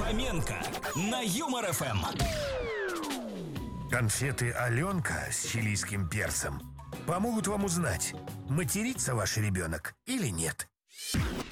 Фоменко на Юмор ФМ. Конфеты «Аленка» с чилийским перцем помогут вам узнать, матерится ваш ребенок или нет.